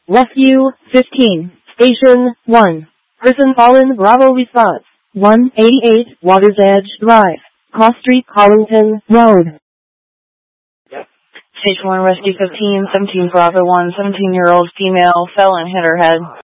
Rescue 15. Station 1. Person fallen. Bravo response. 188 Water's Edge Drive, Cross Street, Collington Road. Station 1, Rescue 15, 17 Bravo 1, 17-year-old female fell and hit her head.